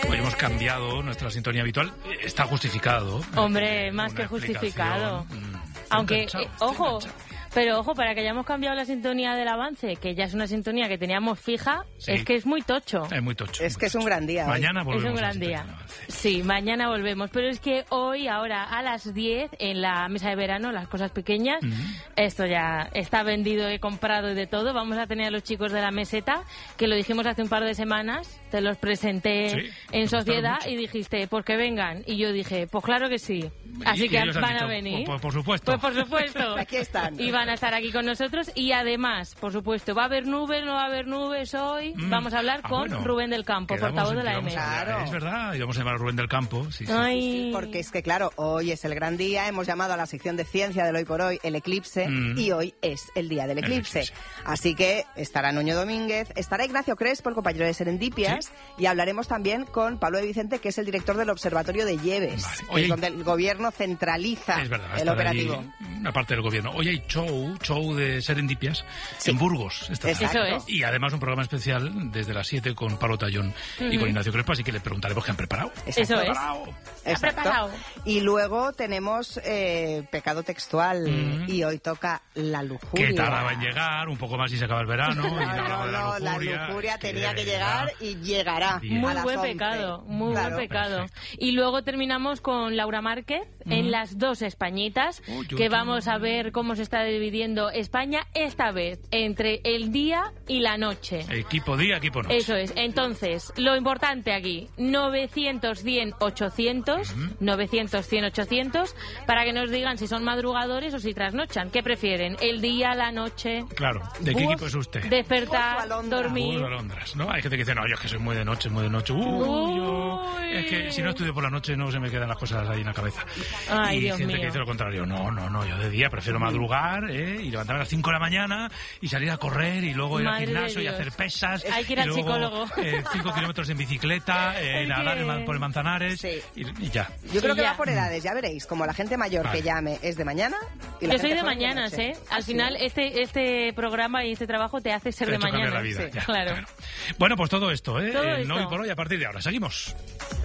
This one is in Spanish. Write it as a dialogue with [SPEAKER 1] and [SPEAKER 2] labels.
[SPEAKER 1] Hoy hemos cambiado nuestra sintonía habitual. Está justificado.
[SPEAKER 2] Hombre, más que justificado. Aunque, ojo... Pero ojo, para que hayamos cambiado la sintonía del avance, que ya es una sintonía que teníamos fija, sí. Es que es muy tocho.
[SPEAKER 1] Es muy tocho.
[SPEAKER 3] Es que es un gran día.
[SPEAKER 1] Mañana volvemos.
[SPEAKER 2] Es un gran día. Sí, mañana volvemos. Pero es que hoy, ahora, a las 10, en la mesa de verano, las cosas pequeñas, esto ya está vendido, he comprado y de todo. Vamos a tener a los chicos de la meseta, que lo dijimos hace un par de semanas, te los presenté en sociedad y dijiste, pues que vengan. Y yo dije, pues claro que sí. Así que van a venir.
[SPEAKER 1] Pues por supuesto.
[SPEAKER 2] Pues por supuesto.
[SPEAKER 3] Aquí están.
[SPEAKER 2] Y van a estar aquí con nosotros y además, por supuesto, va a haber nubes, no va a haber nubes hoy. Vamos a hablar con Rubén del Campo, portavoz de la M.
[SPEAKER 3] Claro.
[SPEAKER 1] Es verdad, y vamos a llamar a Rubén del Campo. Sí.
[SPEAKER 3] Porque es que, claro, hoy es el gran día. Hemos llamado a la sección de ciencia del Hoy por Hoy el eclipse y hoy es el día del eclipse. Así que estará Nuño Domínguez, estará Ignacio Crespo, el compañero de Serendipias, y hablaremos también con Pablo de Vicente, que es el director del Observatorio de Lleves, que es donde el gobierno centraliza el operativo.
[SPEAKER 1] Una parte del gobierno. Hoy hay show de Serendipias en Burgos.
[SPEAKER 2] Eso es.
[SPEAKER 1] Y además un programa especial desde las 7 con Pablo Tallón y con Ignacio Crespo, así que le preguntaremos qué han preparado.
[SPEAKER 2] Eso es.
[SPEAKER 3] Exacto. Y luego tenemos pecado textual y hoy toca la lujuria.
[SPEAKER 1] Que tarda en llegar, un poco más y se acaba el verano.
[SPEAKER 3] La lujuria tenía que llegar y llegará.
[SPEAKER 2] Muy buen pecado, muy buen pecado. Perfecto. Y luego terminamos con Laura Márquez en las dos Españitas, que vamos a ver cómo se está dividiendo España esta vez entre el día y la noche.
[SPEAKER 1] Equipo día, equipo noche.
[SPEAKER 2] Eso es. Entonces, lo importante aquí, 900-100-800, 900-100-800, para que nos digan si son madrugadores o si trasnochan. ¿Qué prefieren? ¿El día, la noche?
[SPEAKER 1] Claro. ¿De qué equipo es usted?
[SPEAKER 2] Despertar, dormir.
[SPEAKER 1] ¿No? Hay gente que dice, no, yo es que soy muy de noche, muy de noche. Es que si no estudio por la noche no se me quedan las cosas ahí en la cabeza.
[SPEAKER 2] Ay,
[SPEAKER 1] y
[SPEAKER 2] Dios
[SPEAKER 1] gente
[SPEAKER 2] mío.
[SPEAKER 1] que dice lo contrario. No, yo de día prefiero madrugar y levantarme a las 5 de la mañana y salir a correr y luego ir al gimnasio y hacer pesas.
[SPEAKER 2] Hay que ir al psicólogo.
[SPEAKER 1] 5 kilómetros en bicicleta, nadar por el Manzanares y ya.
[SPEAKER 3] Yo creo que va por edades, ya veréis. Como la gente mayor que llame es de mañana. Y la
[SPEAKER 2] yo soy
[SPEAKER 3] gente
[SPEAKER 2] de mañanas, Al final este programa y este trabajo te hace ser de mañana.
[SPEAKER 1] La vida,
[SPEAKER 2] claro.
[SPEAKER 1] Bueno, pues todo esto,
[SPEAKER 2] Todo esto.
[SPEAKER 1] No hoy por hoy, a partir de ahora. Seguimos.